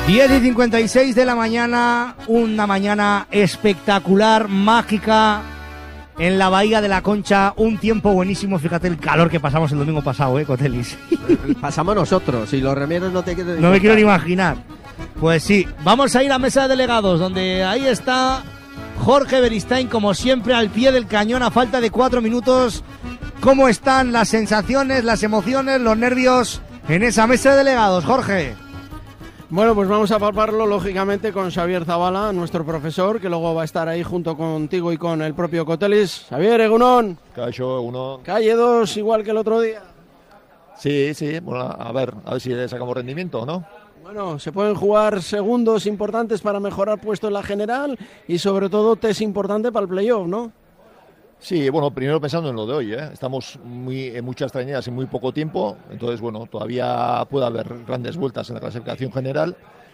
10:56 de la mañana, una mañana espectacular, mágica, en la Bahía de la Concha, un tiempo buenísimo. Fíjate el calor que pasamos el domingo pasado, Cotelis. Pasamos nosotros, y los remieros no te quieren. No me quiero ni imaginar. Pues sí, vamos a ir a mesa de delegados, donde ahí está Jorge Beristain, como siempre, al pie del cañón, a falta de 4 minutos. ¿Cómo están las sensaciones, las emociones, los nervios en esa mesa de delegados, Jorge? Bueno, pues vamos a palparlo, lógicamente, con Xavier Zabala, nuestro profesor, que luego va a estar ahí junto contigo y con el propio Cotelis. Xavier, Egunon. Caixo, Egunon. Calle 2, igual que el otro día. Sí, bueno, a ver si le sacamos rendimiento, ¿no? Bueno, se pueden jugar segundos importantes para mejorar puesto en la general y sobre todo test importante para el playoff, ¿no? Sí, bueno, primero pensando en lo de hoy, estamos en muchas traineras en muy poco tiempo, entonces, bueno, todavía puede haber grandes vueltas en la clasificación general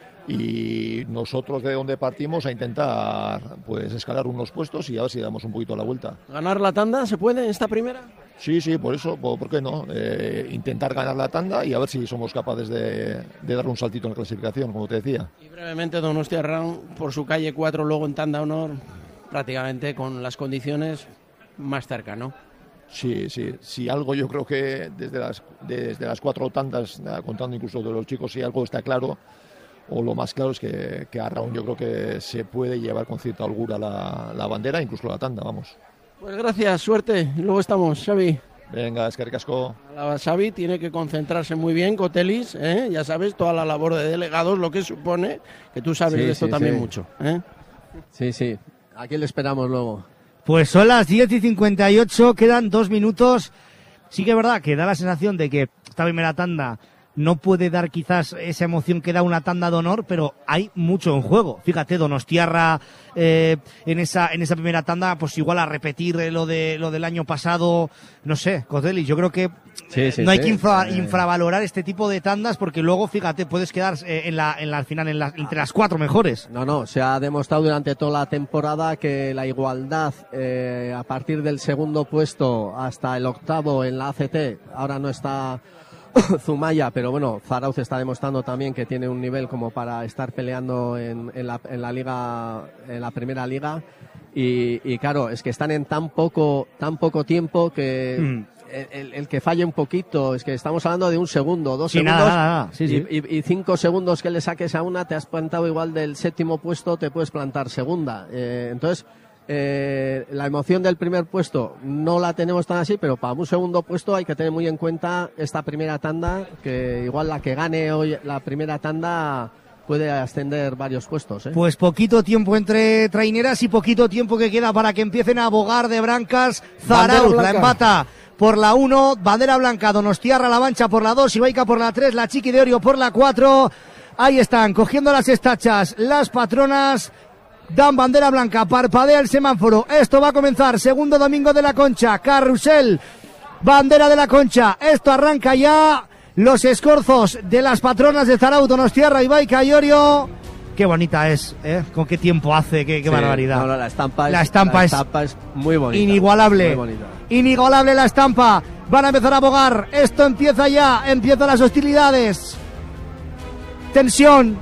y nosotros de donde partimos a intentar pues escalar unos puestos y a ver si damos un poquito la vuelta. ¿Ganar la tanda se puede en esta primera? Sí, por eso, ¿por qué no? Intentar ganar la tanda y a ver si somos capaces de dar un saltito en la clasificación, como te decía. Y brevemente, Donostiarra, por su calle 4, luego en tanda honor, prácticamente con las condiciones más cerca, ¿no? Sí, algo yo creo que desde las 4 tandas, contando incluso de los chicos, si algo está claro, o lo más claro es que a Raúl yo creo que se puede llevar con cierta holgura la bandera, incluso la tanda, vamos. Pues gracias, suerte, luego estamos, Xavi. Venga, eskerrik asko. Xavi tiene que concentrarse muy bien, Cotelis, ya sabes, toda la labor de delegados, lo que supone, que tú sabes de esto también mucho. Sí, aquí le esperamos luego. Pues son las 10:58, quedan 2 minutos. Sí que es verdad que da la sensación de que esta primera tanda no puede dar quizás esa emoción que da una tanda de honor, pero hay mucho en juego. Fíjate, Donostiarra en esa primera tanda, pues igual a repetir lo del año pasado, no sé, Cotelis, yo creo que no hay que infravalorar este tipo de tandas, porque luego, fíjate, puedes quedar al final entre las 4 mejores. No, se ha demostrado durante toda la temporada que la igualdad a partir del segundo puesto hasta el octavo en la ACT, ahora no está Zumaya, pero bueno, Zarauz está demostrando también que tiene un nivel como para estar peleando en la liga, en la primera liga, y claro, es que están en tan poco tiempo que el que falle un poquito, es que estamos hablando de 1 segundo, 2 segundos, nada. Sí. Y 5 segundos que le saques a una, te has plantado igual del 7º puesto, te puedes plantar segunda, entonces la emoción del primer puesto no la tenemos tan así, pero para un segundo puesto hay que tener muy en cuenta esta primera tanda, que igual la que gane hoy la primera tanda puede ascender varios puestos, Pues poquito tiempo entre traineras y poquito tiempo que queda para que empiecen a bogar de Brancas. Zarauz la empata por la 1, bandera blanca, Donostiarra La Mancha por la 2, Ibaica por la 3, la Chiqui de Orio por la 4. Ahí están, cogiendo las estachas las patronas. Dan bandera blanca, parpadea el semáforo. Esto va a comenzar, segundo domingo de la Concha, carrusel, bandera de la Concha. Esto arranca ya, los escorzos de las patronas de Zarauz, Donostiarra, Ibaica y Orio. Qué bonita es, con qué tiempo hace, qué barbaridad. La estampa es muy bonita. Inigualable, muy bonita. Inigualable la estampa. Van a empezar a bogar, esto empieza ya, empiezan las hostilidades. Tensión.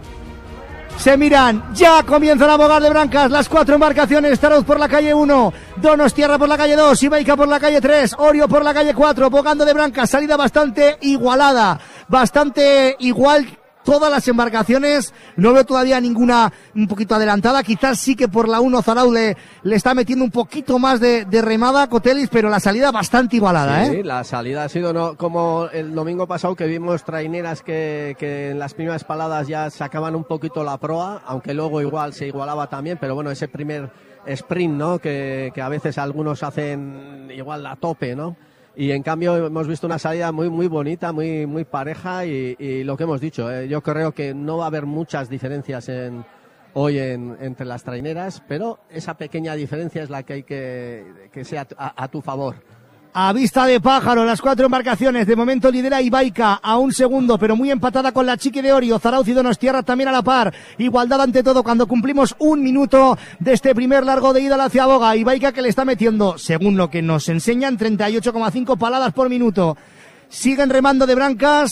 Se miran, ya comienzan a bogar de Brancas las 4 embarcaciones. Zarauz por la calle 1, Donostiarra por la calle 2, Ibaica por la calle 3, Orio por la calle 4, bogando de Brancas, salida bastante igualada, bastante igual todas las embarcaciones. No veo todavía ninguna un poquito adelantada, quizás sí que por la 1 Zarauz le está metiendo un poquito más de remada, Cotelis, pero la salida bastante igualada. Sí, la salida ha sido como el domingo pasado, que vimos traineras que en las primeras paladas ya sacaban un poquito la proa, aunque luego igual se igualaba también, pero bueno, ese primer sprint, ¿no? Que a veces algunos hacen igual a tope, ¿no? Y en cambio hemos visto una salida muy muy bonita, muy pareja, y lo que hemos dicho, yo creo que no va a haber muchas diferencias hoy entre las traineras, pero esa pequeña diferencia es la que hay que sea a tu favor. A vista de pájaro, las 4 embarcaciones. De momento lidera Ibaica a 1 segundo, pero muy empatada con la Chiqui de Orio. Zarauz y Donostiarra también a la par. Igualdad ante todo cuando cumplimos 1 minuto de este primer largo de ida hacia boga. Ibaica, que le está metiendo, según lo que nos enseñan, 38,5 paladas por minuto. Siguen remando de Brancas.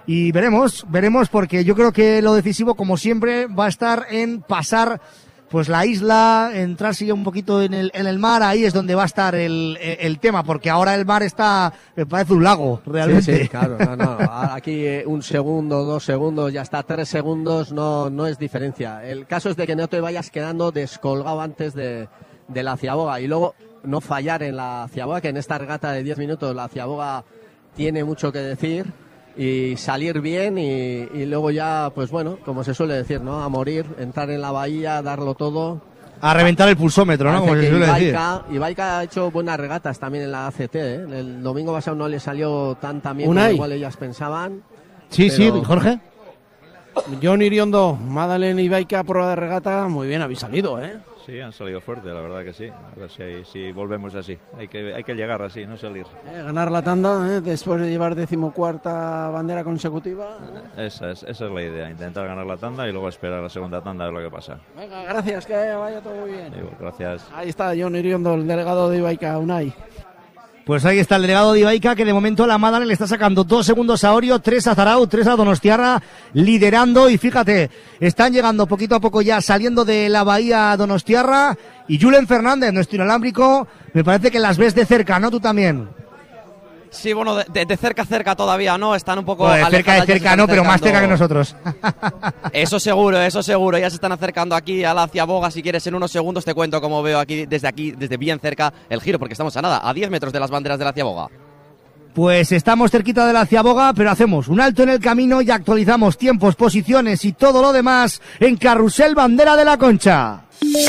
y veremos porque yo creo que lo decisivo, como siempre, va a estar en pasar pues la isla, entrarse un poquito en el mar. Ahí es donde va a estar el tema, porque ahora el mar me parece un lago, realmente. Sí, claro, no. Aquí 1 segundo, 2 segundos, ya está 3 segundos, no es diferencia. El caso es de que no te vayas quedando descolgado antes de la ciaboga y luego no fallar en la ciaboga, que en esta regata de 10 minutos la ciaboga tiene mucho que decir, y salir bien y luego ya, pues bueno, como se suele decir, ¿no? A morir, entrar en la bahía, darlo todo. A reventar el pulsómetro, ¿no? Como se suele decir. Ibaica ha hecho buenas regatas también en la ACT, ¿eh? El domingo pasado no le salió tan bien como igual ellas pensaban. Sí, pero... sí, Jorge. John Iriondo, Madalen y Ibaica, prueba de regata, muy bien habéis salido, ¿eh? Sí, han salido fuerte, la verdad que sí. A ver si volvemos así. Hay que llegar así, no salir. Ganar la tanda, después de llevar 14ª bandera consecutiva. Esa es la idea, intentar ganar la tanda y luego esperar la segunda tanda a ver lo que pasa. Venga, gracias, que vaya todo muy bien. Gracias. Ahí está John Iriondo, el delegado de Ibaica, Unai. Pues ahí está el delegado de Ibaica, que de momento la Madalen le está sacando 2 segundos a Orio, 3 a Zarauz, 3 a Donostiarra, liderando. Y fíjate, están llegando poquito a poco ya, saliendo de la bahía Donostiarra. Y Julen Fernández, nuestro inalámbrico, me parece que las ves de cerca, ¿no? Tú también. Sí, bueno, de cerca todavía, ¿no? Están un poco de cerca no, pero más cerca que nosotros. Eso seguro. Ya se están acercando aquí a la ciaboga. Si quieres, en unos segundos te cuento cómo veo aquí, desde bien cerca, el giro, porque estamos a 10 metros de las banderas de la ciaboga. Pues estamos cerquita de la ciaboga, pero hacemos un alto en el camino y actualizamos tiempos, posiciones y todo lo demás en Carrusel Bandera de la Concha.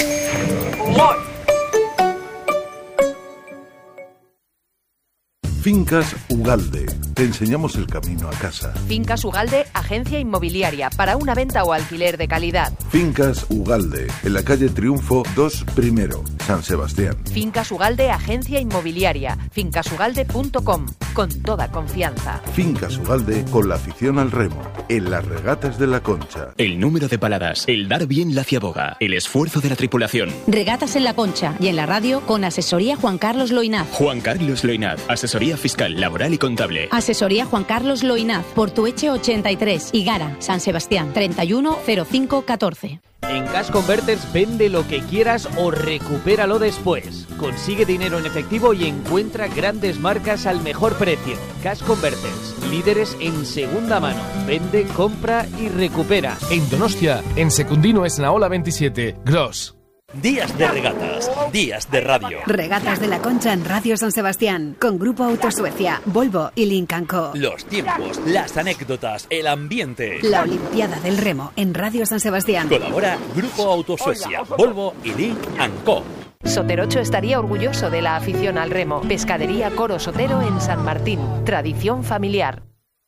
Fincas Ugalde. Te enseñamos el camino a casa. Fincas Ugalde, agencia inmobiliaria para una venta o alquiler de calidad. Fincas Ugalde, en la calle Triunfo 2 Primero, San Sebastián. Fincas Ugalde, agencia inmobiliaria. fincasugalde.com, con toda confianza. Fincas Ugalde, con la afición al remo, en las regatas de la Concha. El número de paladas, el dar bien la ciaboga, el esfuerzo de la tripulación. Regatas en la Concha y en la radio con asesoría Juan Carlos Loinaz. Juan Carlos Loinaz, asesoría fiscal, laboral y contable. Asesoría Juan Carlos Loinaz, Portueche 83, Higara, San Sebastián, 310514. En Cash Converters vende lo que quieras o recupéralo después. Consigue dinero en efectivo y encuentra grandes marcas al mejor precio. Cash Converters, líderes en segunda mano. Vende, compra y recupera. En Donostia, en Secundino Esnaola 27, Gross. Días de regatas, días de radio. Regatas de la Concha en Radio San Sebastián, con Grupo Auto Suecia, Volvo y Lynk & Co. Los tiempos, las anécdotas, el ambiente. La Olimpiada del Remo en Radio San Sebastián. Colabora Grupo Auto Suecia, Volvo y Lynk & Co. Soterocho estaría orgulloso de la afición al remo. Pescadería Coro Sotero en San Martín. Tradición familiar.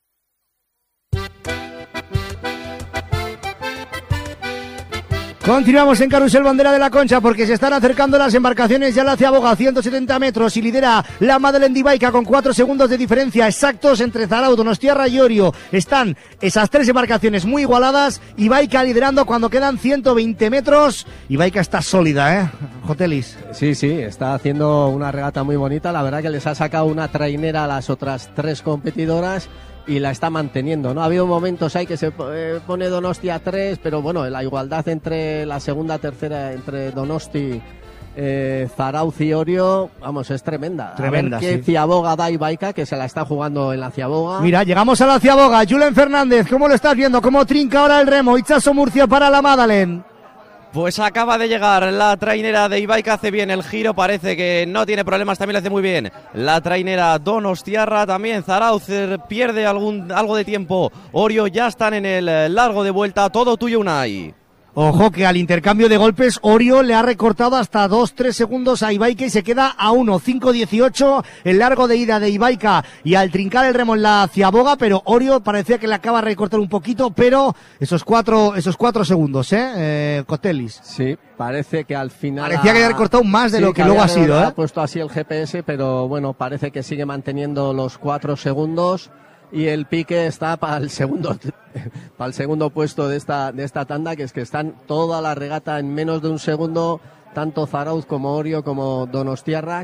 Continuamos en Carrusel Bandera de la Concha porque se están acercando las embarcaciones ya a la ciaboga, 170 metros, y lidera la Madalen de Ibaica con 4 segundos de diferencia exactos entre Zarauz, Donostiarra y Orio. Están esas 3 embarcaciones muy igualadas, Ibaica liderando cuando quedan 120 metros. Ibaica está sólida, ¿eh, Jotelis? Sí, está haciendo una regata muy bonita, la verdad que les ha sacado una trainera a las otras 3 competidoras y la está manteniendo, ¿no? Ha habido momentos ahí que se pone Donosti a 3, pero bueno, la igualdad entre la segunda, tercera, entre Donosti, Zarauz y Orio, vamos, es tremenda. Tremenda, a ver qué ciaboga da Ibaica, que se la está jugando en la ciaboga. Mira, llegamos a la ciaboga. Julen Fernández, ¿cómo lo estás viendo? ¿Cómo trinca ahora el remo? Itxaso Murcia para la Madalen. Pues acaba de llegar la trainera de Ibaica, hace bien el giro, parece que no tiene problemas, también lo hace muy bien la trainera Donostiarra, también Zarauz pierde algo de tiempo, Orio ya están en el largo de vuelta, todo tuyo Unai. Ojo que al intercambio de golpes Orio le ha recortado hasta 2-3 segundos a Ibaica y se queda a 1:5:18 el largo de ida de Ibaica, y al trincar el remo en la ciaboga, pero Orio parecía que le acaba de recortar un poquito, pero esos 4 segundos, Cotelis. Sí, parece que al final parecía que había recortado más de lo que luego ha sido, Ha puesto así el GPS, pero bueno, parece que sigue manteniendo los 4 segundos. Y el pique está para el segundo puesto de esta tanda, que es que están toda la regata en menos de un segundo, tanto Zarauz como Orio como Donostiarra.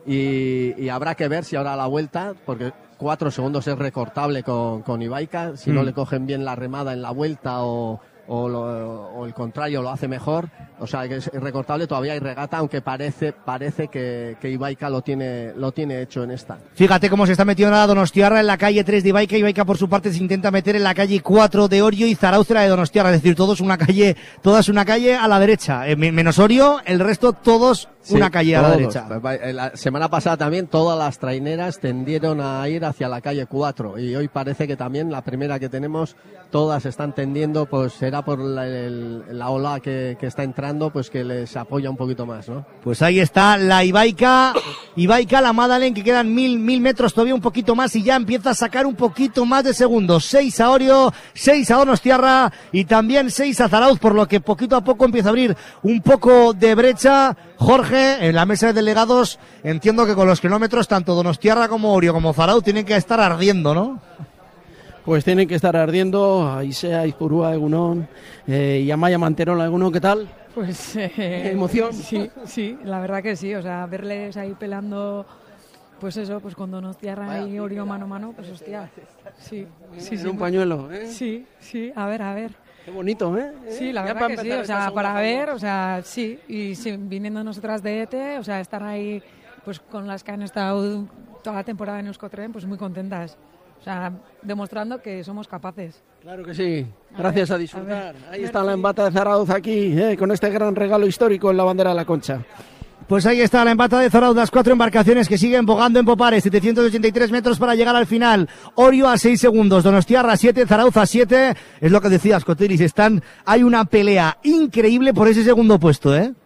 y habrá que ver si ahora a la vuelta, porque 4 segundos es recortable con Ibaica, si no le cogen bien la remada en la vuelta o el contrario lo hace mejor, o sea que es recortable, todavía hay regata, aunque parece que Ibaica lo tiene hecho en esta. Fíjate cómo se está metiendo la Donostiarra en la calle 3 de Ibaica. Ibaica por su parte se intenta meter en la calle 4 de Orio y Zarauz de Donostiarra, es decir, todas una calle a la derecha, menos Orio, el resto todos una calle a la derecha. La semana pasada también todas las traineras tendieron a ir hacia la calle 4 y hoy parece que también la primera que tenemos todas están tendiendo, pues será por la ola que está entrando, pues que les apoya un poquito más, ¿no? Pues ahí está la Ibaica, la Madalen, que quedan 1000 metros, todavía un poquito más y ya empieza a sacar un poquito más de segundos. 6 a Orio, 6 a Donostiarra y también 6 a Zarauz, por lo que poquito a poco empieza a abrir un poco de brecha. Jorge, en la mesa de delegados, entiendo que con los kilómetros tanto Donostiarra como Orio como Zarauz tienen que estar ardiendo, ¿no? Pues tienen que estar ardiendo. Aisea, Izpurúa, Egunon, y Amaya Manterola, Egunon, ¿qué tal? Pues emoción. Sí, la verdad que sí, o sea, verles ahí peleando, pues eso, pues con Donostiarra y Orio mano a mano, pues hostia, sí. En un pañuelo, ¿eh? Sí, a ver. Qué bonito, ¿eh? Sí, la verdad que sí, o sea, para ver, o sea, sí, y sí, viniendo nosotras de ETE, o sea, estar ahí, pues con las que han estado toda la temporada en Euskotren, pues muy contentas. O sea, demostrando que somos capaces. Claro que sí. Gracias a disfrutar. Ahí está la embata de Zarauz aquí, con este gran regalo histórico en la bandera de la Concha. Pues ahí está la embata de Zarauz, las 4 embarcaciones que siguen bogando en Popare, 783 metros para llegar al final. Orio a 6 segundos, Donostiarra a 7, Zarauz a 7. Es lo que decías, Cotelis, hay una pelea increíble por ese segundo puesto, ¿eh?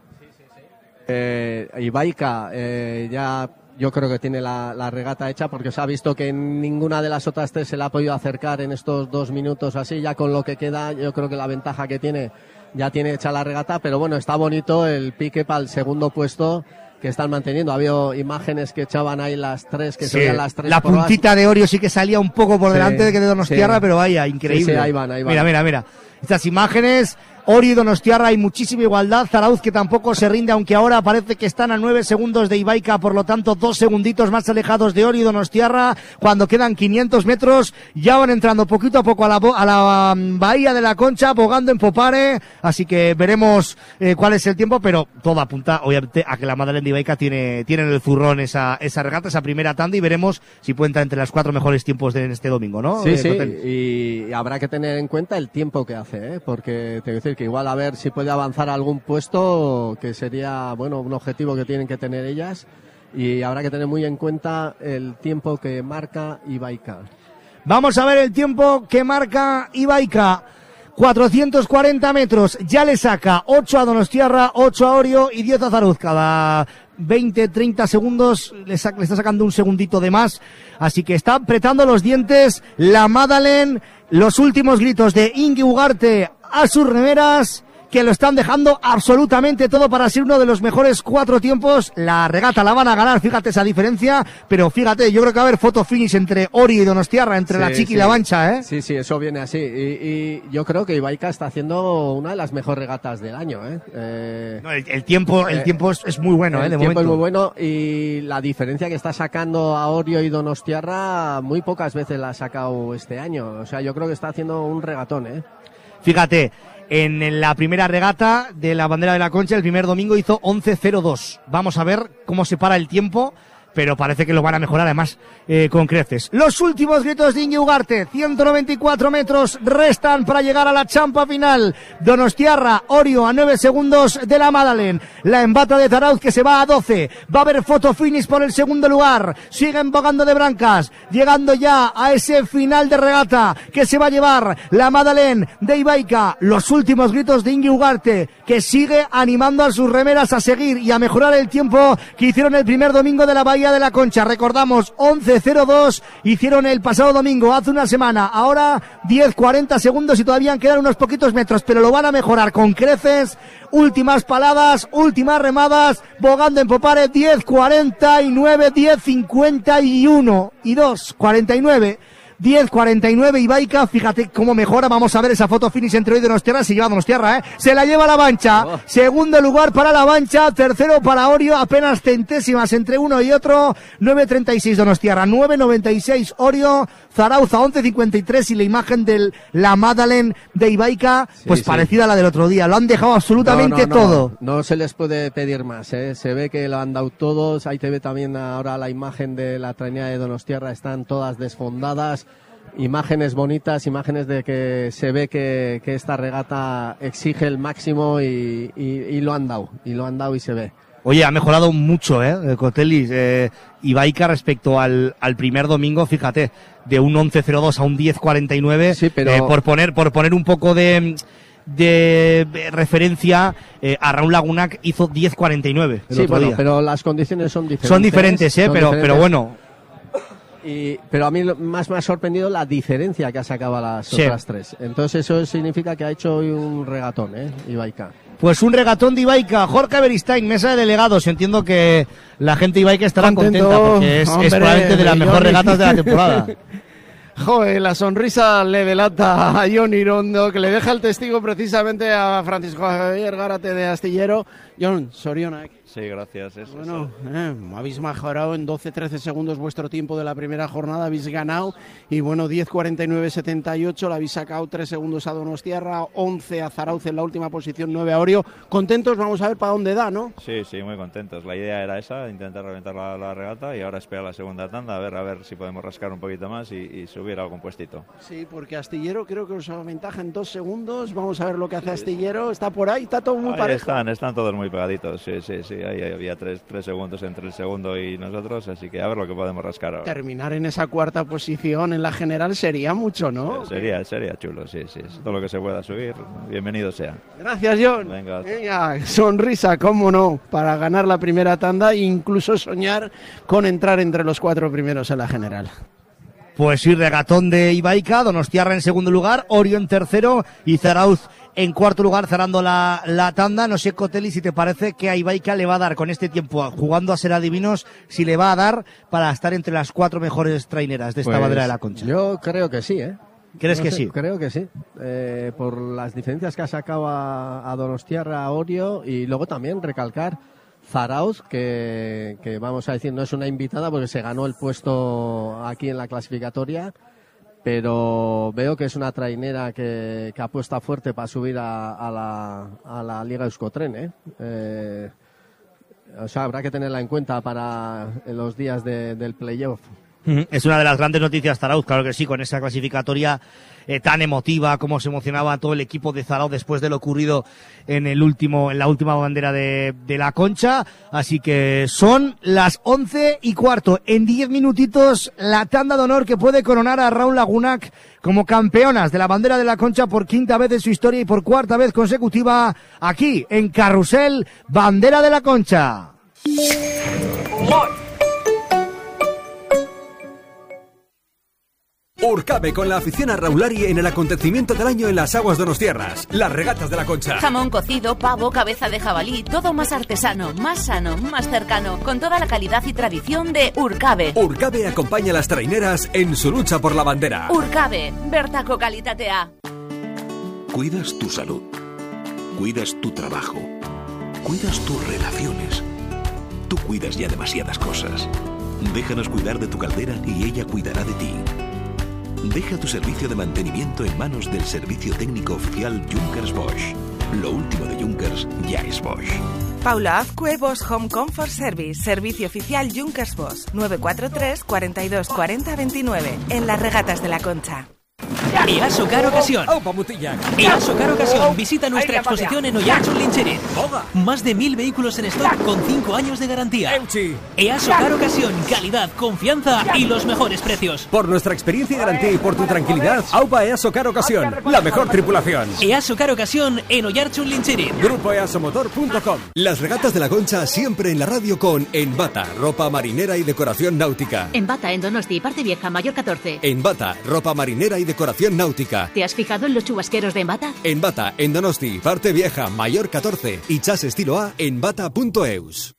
Ibaica, ya yo creo que tiene la regata hecha, porque se ha visto que ninguna de las otras 3 se le ha podido acercar en estos 2 minutos así, ya con lo que queda, yo creo que la ventaja que tiene, ya tiene hecha la regata, pero bueno, está bonito el pique para el segundo puesto que están manteniendo. Ha habido imágenes que echaban ahí las 3, que se veían las 3 la porras. Puntita de Orio sí que salía un poco por delante de que de Donostiarra, pero vaya, increíble. Sí, ahí van. Mira. Estas imágenes, Orio y Donostiarra, hay muchísima igualdad. Zarauz, que tampoco se rinde, aunque ahora parece que están a 9 segundos de Ibaica, por lo tanto 2 segunditos más alejados de Orio y Donostiarra. Cuando quedan 500 metros ya van entrando poquito a poco a la bahía de la Concha, bogando en Popare, así que veremos cuál es el tiempo, pero todo apunta obviamente a que la Madalen de Ibaica tiene en el zurrón esa regata, esa primera tanda, y veremos si puede entrar entre las 4 mejores tiempos de este domingo, ¿no? Sí, y habrá que tener en cuenta el tiempo que hace, porque te voy a decir que igual a ver si puede avanzar a algún puesto, que sería, bueno, un objetivo que tienen que tener ellas, y habrá que tener muy en cuenta el tiempo que marca Ibaica. Vamos a ver el tiempo que marca Ibaica. 440 metros, ya le saca 8 a Donostiarra, 8 a Orio y 10 a Zarauz. Cada 20-30 segundos le está sacando un segundito de más, así que está apretando los dientes la Madalen. Los últimos gritos de Ingi Ugarte a sus remeras, que lo están dejando absolutamente todo para ser uno de los mejores 4 tiempos. La regata la van a ganar, fíjate esa diferencia, pero fíjate, yo creo que va a haber photo finish entre Orio y Donostiarra, entre la Chiqui y la Bancha, ¿eh? Sí, eso viene así, y yo creo que Ibaica está haciendo una de las mejores regatas del año, No, el tiempo es muy bueno, de momento. El tiempo es muy bueno, y la diferencia que está sacando a Orio y Donostiarra muy pocas veces la ha sacado este año, o sea, yo creo que está haciendo un regatón, Fíjate, en la primera regata de la bandera de la Concha, el primer domingo hizo 11.02. Vamos a ver cómo se para el tiempo, pero parece que lo van a mejorar además con creces. Los últimos gritos de Ingi Ugarte, 194 metros restan para llegar a la champa final. Donostiarra, Orio a 9 segundos de la Madalen. La embata de Zarauz, que se va a 12. Va a haber photo finish por el segundo lugar. Siguen bogando de Brancas, llegando ya a ese final de regata que se va a llevar la Madalen de Ibaica. Los últimos gritos de Ingi Ugarte, que sigue animando a sus remeras a seguir y a mejorar el tiempo que hicieron el primer domingo de la Bahía de la Concha. Recordamos, 11.02 hicieron el pasado domingo, hace una semana. Ahora 10-40 segundos y todavía quedan unos poquitos metros, pero lo van a mejorar con creces. Últimas paladas, últimas remadas, bogando en Popare, 10.49, 10.51 y 2.49. 10.49 Ibaica, fíjate cómo mejora, vamos a ver esa foto finish entre hoy de Donostiarra, se lleva Donostiarra, se la lleva La Mancha, segundo lugar para La Mancha, tercero para Orio, apenas centésimas entre uno y otro, 9.36 Donostiarra, 9.96 Orio, Zarauza 11.53 y la imagen de la Madeleine de Ibaica, pues parecida a la del otro día, lo han dejado absolutamente todo. No se les puede pedir más, se ve que lo han dado todos, ahí te ve también ahora la imagen de la trainera de Donostiarra, están todas desfondadas, imágenes bonitas, imágenes de que se ve que esta regata exige el máximo y lo han dado, y se ve. Oye, ha mejorado mucho, Cotelis, Ibaica respecto al primer domingo, fíjate, de un 11.02 a un 10.49, sí, pero por poner un poco de referencia, a Raúl Lagunac hizo 10.49 el otro día. Pero las condiciones son diferentes. Son diferentes, pero bueno. Pero a mí más me ha sorprendido la diferencia que ha sacado las otras tres. Entonces eso significa que ha hecho hoy un regatón, Ibaica. Pues un regatón de Ibaica. Jorge Beristain, mesa de delegados. Entiendo que la gente de Ibaica estará contenta porque es probablemente de las mejores regatas de la temporada. Joder, la sonrisa le delata a Jon Irondo, que le deja el testigo precisamente a Francisco Javier Gárate de Astillero. Jon, sorionak. Sí, gracias. Bueno, habéis mejorado en 12-13 segundos vuestro tiempo de la primera jornada, habéis ganado y bueno, 10.49.78, la habéis sacado 3 segundos a Donostiarra, 11 a Zarauz en la última posición, 9 a Orio. Contentos, vamos a ver para dónde da, ¿no? Sí, muy contentos. La idea era esa, intentar reventar la regata y ahora esperar la segunda tanda, a ver si podemos rascar un poquito más y subir algún puestito. Sí, porque Astillero creo que os aventaja en 2 segundos, vamos a ver lo que hace Astillero, está por ahí, está todo muy parejo. Están todos muy pegaditos, sí. Ahí había 3 segundos entre el segundo y nosotros, así que a ver lo que podemos rascar ahora. Terminar en esa cuarta posición en la general sería mucho, ¿no? Sería chulo, sí. Todo lo que se pueda subir, bienvenido sea. Gracias, Jon. Venga, sonrisa, cómo no, para ganar la primera tanda e incluso soñar con entrar entre los 4 primeros en la general. Pues sí, regatón de Ibaica, Donostiarra en segundo lugar, Orio en tercero y Zarauz en cuarto lugar, cerrando la tanda. No sé, Cotelli, si te parece que a Ibaica le va a dar con este tiempo, jugando a ser adivinos, si le va a dar para estar entre las 4 mejores traineras de esta bandera de la Concha. Yo creo que sí, ¿Crees que sí? Creo que sí. Por las diferencias que ha sacado a Donostiarra, a Orio, y luego también recalcar Zarauz, que vamos a decir, no es una invitada porque se ganó el puesto aquí en la clasificatoria, pero veo que es una trainera que apuesta fuerte para subir a la Liga Euskotren, o sea, habrá que tenerla en cuenta para los días del playoff. Es una de las grandes noticias Zarauz, claro que sí, con esa clasificatoria tan emotiva, como se emocionaba todo el equipo de Zarauz después de lo ocurrido en la última bandera de la Concha. Así que son las 11:15. En 10 minutitos, la tanda de honor que puede coronar a Raúl Lagunac como campeonas de la bandera de la Concha por 5ª vez en su historia y por 4ª vez consecutiva aquí en Carrusel, bandera de la Concha. Urcabe con la afición a Raulari en el acontecimiento del año en las aguas donostiarras, las regatas de la Concha. Jamón cocido, pavo, cabeza de jabalí, todo más artesano, más sano, más cercano, con toda la calidad y tradición de Urcabe. Urcabe acompaña a las traineras en su lucha por la bandera. Urcabe, bertako kalitatea. Cuidas tu salud, cuidas tu trabajo, cuidas tus relaciones. Tú cuidas ya demasiadas cosas. Déjanos cuidar de tu caldera y ella cuidará de ti. Deja tu servicio de mantenimiento en manos del servicio técnico oficial Junkers Bosch. Lo último de Junkers ya es Bosch. Paula Azcue, Bosch Home Comfort Service. Servicio oficial Junkers Bosch. 943 42 40 29. En las regatas de la Concha. EASO Car Ocasión. EASO Car Ocasión. Visita nuestra exposición en Oiartzun Lintxerin. Más de 1000 vehículos en stock con 5 años de garantía. EASO Car Ocasión. Calidad, confianza y los mejores precios. Por nuestra experiencia y garantía y por tu tranquilidad, AUPA EASO Car Ocasión. La mejor tripulación. EASO Car Ocasión en Oiartzun Lintxerin. Grupo EASOmotor.com. Las regatas de la Concha siempre en la radio con Enbata, ropa marinera y decoración náutica. Enbata en Donosti, Parte Vieja, Mayor 14. Enbata, ropa marinera y decoración náutica. ¿Te has fijado en los chubasqueros de Enbata? Enbata en Donosti, Parte Vieja, Mayor 14 y Chas Estilo A en bata.eus.